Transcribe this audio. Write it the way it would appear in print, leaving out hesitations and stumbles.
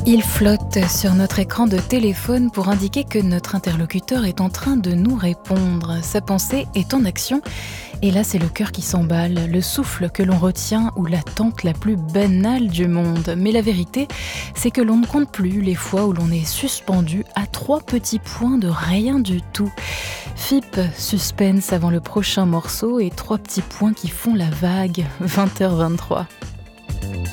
Il flotte sur notre écran de téléphone pour indiquer que notre interlocuteur est en train de nous répondre. Sa pensée est en action. Et là, c'est le cœur qui s'emballe, le souffle que l'on retient ou l'attente la plus banale du monde. Mais la vérité, c'est que l'on ne compte plus les fois où l'on est suspendu à 3 petits points de rien du tout. FIP, suspense avant le prochain morceau et 3 petits points qui font la vague, 20h23.